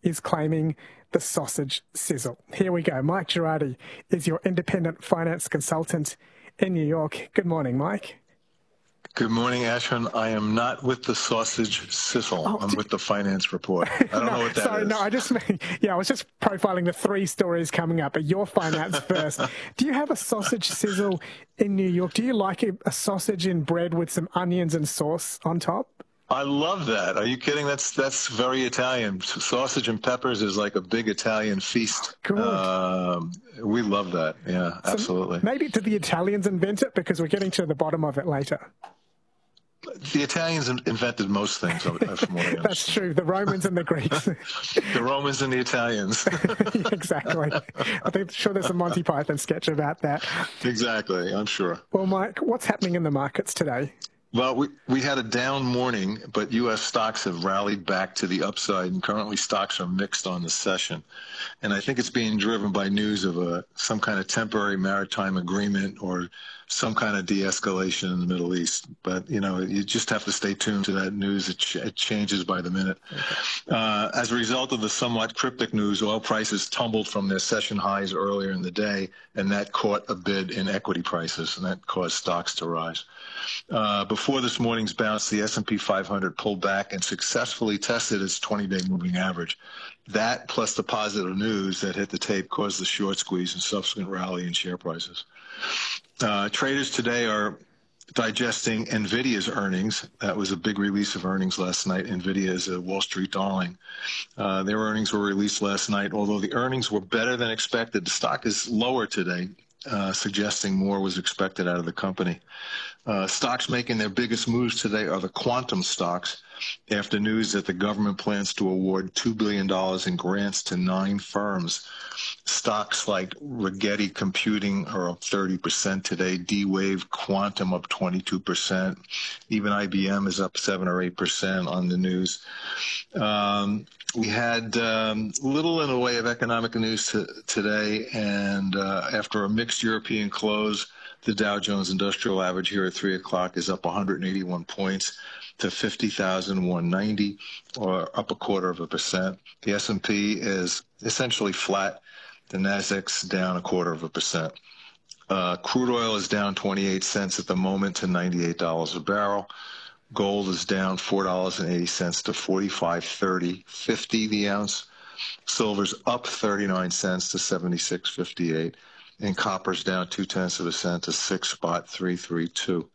is claiming the sausage sizzle. Here we go. Mike Girardi is your independent finance consultant in New York. Good morning, Mike. Good morning, Ashwin. I am not with the sausage sizzle. I'm with the finance report. I don't know what that is. No, I just mean, I was just profiling the three stories coming up, but your finance first. Do you have a sausage sizzle in New York? Do you like a sausage in bread with some onions and sauce on top? I love that. Are you kidding? That's very Italian. Sausage and peppers is like a big Italian feast. Good. We love that. Yeah, so absolutely. Maybe did the Italians invent it? Because we're getting to the bottom of it later. The Italians invented most things, from what I understand. That's true. The Romans and the Greeks. The Romans and the Italians. Yeah, exactly. I'm sure there's a Monty Python sketch about that. Exactly, I'm sure. Well, Mike, what's happening in the markets today? Well, we had a down morning, but U.S. stocks have rallied back to the upside, and currently stocks are mixed on the session. And I think it's being driven by news of some kind of temporary maritime agreement or some kind of de-escalation in the Middle East. But, you just have to stay tuned to that news. It changes by the minute. Okay. As a result of the somewhat cryptic news, oil prices tumbled from their session highs earlier in the day, and that caught a bid in equity prices, and that caused stocks to rise. Before this morning's bounce, the S&P 500 pulled back and successfully tested its 20-day moving average. That, plus the positive news that hit the tape, caused the short squeeze and subsequent rally in share prices. Traders today are digesting NVIDIA's earnings. That was a big release of earnings last night. NVIDIA is a Wall Street darling. Their earnings were released last night. Although the earnings were better than expected, the stock is lower today, suggesting more was expected out of the company. Stocks making their biggest moves today are the quantum stocks after news that the government plans to award $2 billion in grants to 9 firms. Stocks like Rigetti Computing are up 30% today, D-Wave Quantum up 22%. Even IBM is up 7 or 8% on the news. We had little in the way of economic news today, and after a mixed European close, the Dow Jones Industrial Average here at 3 o'clock is up 181 points to 50,190, or up 0.25%. The S&P is essentially flat. The Nasdaq's down 0.25%. Crude oil is down 28 cents at the moment to $98 a barrel. Gold is down $4.80 to $45.30.50 the ounce. Silver's up 39 cents to 76.58. And copper's down 0.2 cents to 6.332.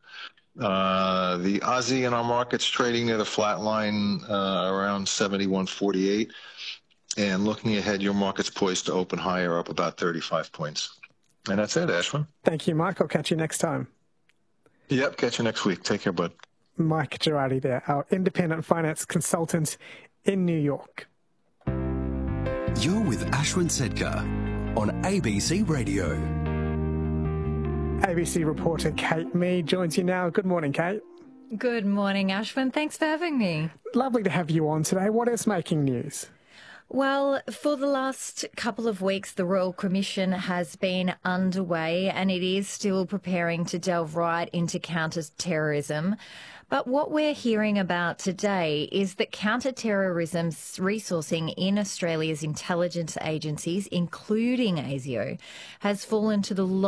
The Aussie in our market's trading near the flat line around 71.48. And looking ahead, your market's poised to open higher, up about 35 points. And that's it, Ashwin. Thank you, Mike. I'll catch you next time. Yep, catch you next week. Take care, bud. Mike Girardi there, our independent finance consultant in New York. You're with Ashwin Sedkar on ABC Radio. ABC reporter Kate Mead joins you now. Good morning, Kate. Good morning, Ashwin. Thanks for having me. Lovely to have you on today. What is making news? Well, for the last couple of weeks, the Royal Commission has been underway and it is still preparing to delve right into counter-terrorism. But what we're hearing about today is that counter-terrorism resourcing in Australia's intelligence agencies, including ASIO, has fallen to the